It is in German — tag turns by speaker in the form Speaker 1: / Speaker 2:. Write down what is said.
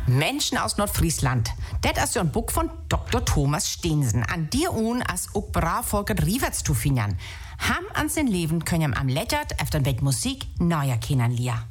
Speaker 1: Menschen aus Nordfriesland. Das ist ja ein Buch von Dr. Thomas Steensen. An dir un as ook bravolker Riewerts zu finden. Ham ans den Leben können am Lettert auf den Weg Musik neuer kennenlernen.